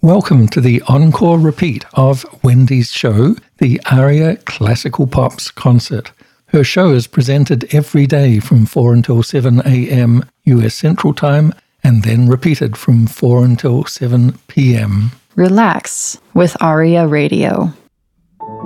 Welcome to the encore repeat of Wendy's show, the Aria Classical Pops concert. Her show is presented every day from 4 until 7 a.m. US Central Time and then repeated from 4 until 7 p.m. Relax with Aria Radio.